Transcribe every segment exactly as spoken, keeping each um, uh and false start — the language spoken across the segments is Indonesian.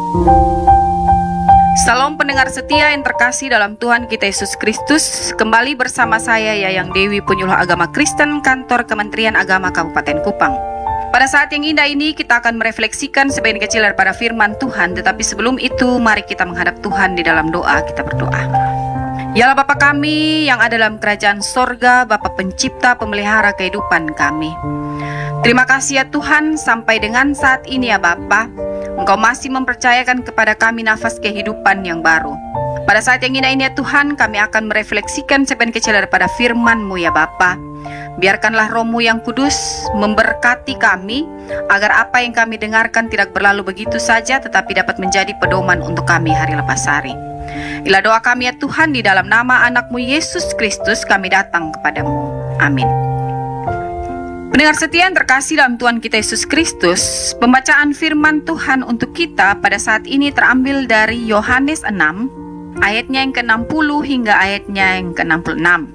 Salam pendengar setia yang terkasih dalam Tuhan kita Yesus Kristus. Kembali bersama saya Yayang Dewi, penyuluh agama Kristen, kantor Kementerian Agama Kabupaten Kupang. Pada saat yang indah ini kita akan merefleksikan sebagian kecil daripada firman Tuhan. Tetapi sebelum itu mari kita menghadap Tuhan di dalam doa. Kita berdoa. Yalah Bapa kami yang ada dalam kerajaan sorga, Bapa pencipta pemelihara kehidupan kami. Terima kasih ya Tuhan, sampai dengan saat ini ya Bapa, Engkau masih mempercayakan kepada kami nafas kehidupan yang baru. Pada saat yang indah ini ya Tuhan, kami akan merefleksikan sebagian kecil daripada firman-Mu ya Bapa. Biarkanlah Roh-Mu yang kudus memberkati kami, agar apa yang kami dengarkan tidak berlalu begitu saja, tetapi dapat menjadi pedoman untuk kami hari lepas hari. Inilah doa kami ya Tuhan, di dalam nama anak-Mu Yesus Kristus kami datang kepadamu. Amin. Pendengar setia yang terkasih dalam Tuhan kita Yesus Kristus, pembacaan firman Tuhan untuk kita pada saat ini terambil dari Yohanes enam, ayatnya yang ke enam puluh hingga ayatnya yang ke enam puluh enam.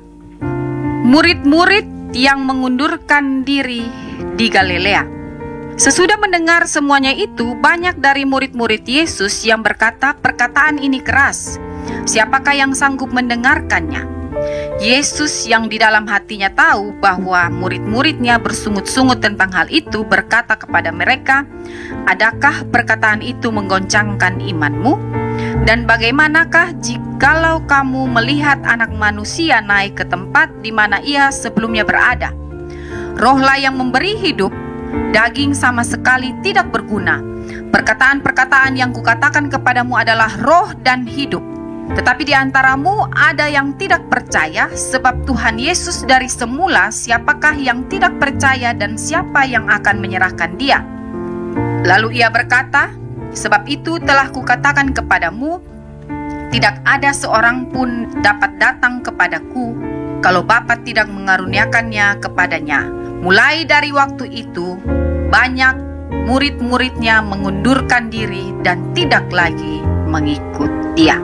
Murid-murid yang mengundurkan diri di Galilea. Sesudah mendengar semuanya itu, banyak dari murid-murid Yesus yang berkata, perkataan ini keras. Siapakah yang sanggup mendengarkannya? Yesus yang di dalam hatinya tahu bahwa murid-muridnya bersungut-sungut tentang hal itu, berkata kepada mereka, adakah perkataan itu menggoncangkan imanmu? Dan bagaimanakah jikalau kamu melihat anak manusia naik ke tempat di mana ia sebelumnya berada? Rohlah yang memberi hidup, daging sama sekali tidak berguna. Perkataan-perkataan yang kukatakan kepadamu adalah roh dan hidup. Tetapi di antaramu ada yang tidak percaya, sebab Tuhan Yesus dari semula siapakah yang tidak percaya dan siapa yang akan menyerahkan dia? Lalu ia berkata, sebab itu telah kukatakan kepadamu, tidak ada seorang pun dapat datang kepadaku kalau Bapa tidak mengaruniakannya kepadanya. Mulai dari waktu itu, banyak murid-muridnya mengundurkan diri dan tidak lagi mengikut dia.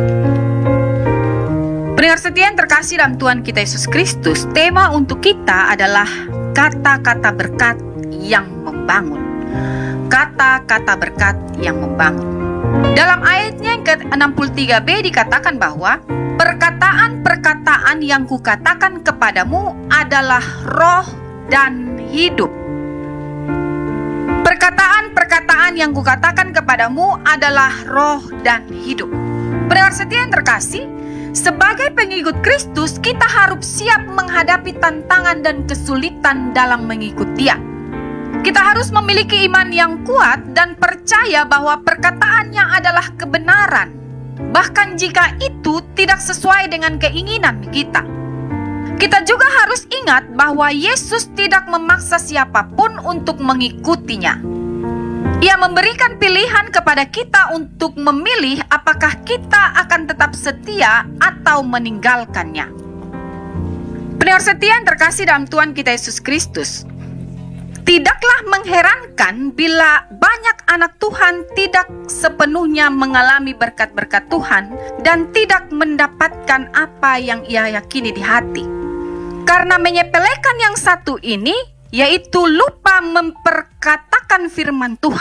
Pendengar setia yang terkasih dalam Tuhan kita Yesus Kristus, tema untuk kita adalah kata-kata berkat yang membangun. Kata-kata berkat yang membangun. Dalam ayatnya yang ke enam puluh tiga b dikatakan bahwa perkataan-perkataan yang kukatakan kepadamu adalah roh dan hidup. Perkataan-perkataan yang kukatakan kepadamu adalah roh dan hidup. Pendengar setia yang terkasih, sebagai pengikut Kristus, kita harus siap menghadapi tantangan dan kesulitan dalam mengikut Dia. Kita harus memiliki iman yang kuat dan percaya bahwa perkataannya adalah kebenaran, bahkan jika itu tidak sesuai dengan keinginan kita. Kita juga harus ingat bahwa Yesus tidak memaksa siapapun untuk mengikutinya. Ia memberikan pilihan kepada kita untuk memilih apakah kita akan tetap setia atau meninggalkannya. Pendengar setia yang terkasih dalam Tuhan kita Yesus Kristus, tidaklah mengherankan bila banyak anak Tuhan tidak sepenuhnya mengalami berkat-berkat Tuhan dan tidak mendapatkan apa yang ia yakini di hati. Karena menyepelekan yang satu ini, yaitu lupa memperkatakan firman Tuhan.